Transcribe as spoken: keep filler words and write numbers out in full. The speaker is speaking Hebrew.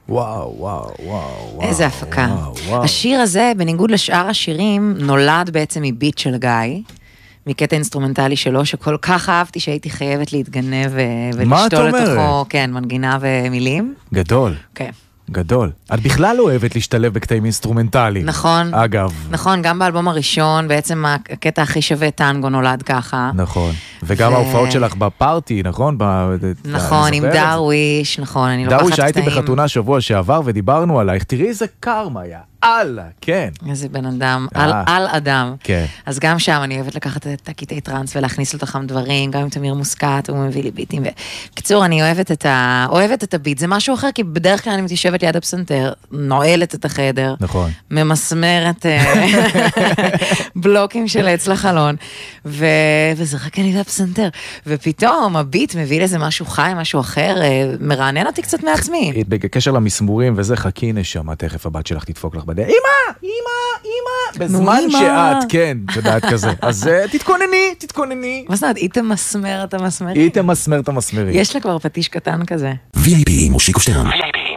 וואו, וואו, וואו. איזה הפקה. וואו, וואו. השיר הזה, בניגוד לשאר השירים, נולד בעצם מביט של גיא, מקטע אינסטרומנטלי שלו, שכל כך אהבתי שהייתי חייבת להתגנב ולשתול לתוכו, כן, מנגינה ומילים. גדול. כן. גדול. את בכלל אוהבת להשתלב בקטעים אינסטרומנטליים. נכון. אגב. נכון, גם באלבום הראשון, בעצם הקטע הכי שווה טנגו נולד ככה. נכון. וגם ההופעות שלך בפארטי, נכון? נכון, עם דרוויש, נכון, אני לוקחת קטעים. דרוויש, הייתי בחתונה שבוע שעבר ודיברנו עלייך, תראי איזה קרמה היה. אללה, כן. איזה בן אדם, על, על אדם. כן. אז גם שם אני אוהבת לקחת את הקטעי טרנס ולהכניס לתוכם דברים, גם עם תמיר מוסקת, הוא מביא לי ביטים. בקיצור, אני אוהבת את, ה... אוהבת את הביט, זה משהו אחר, כי בדרך כלל אני מתיישבת ליד הפסנתר, נועלת את החדר, נכון. ממסמרת בלוקים של עץ לחלון, ו... וזה רק אני לפסנתר. ופתאום הביט מביא לזה משהו חי, משהו אחר, מרענן אותי קצת מעצמי. בקשר למסמורים וזה, חכי נשמה, תכף הבת שלך תדפוק לך בדרך. אמא, אמא, אמא, בזמן שאת, כן, שדעת כזה. אז תתכונני, תתכונני. מה זאת אומרת, היא תמסמר את המסמרים? היא תמסמר את המסמרים. יש לה כבר פטיש קטן כזה. וי איי פי מושיקו שטרן.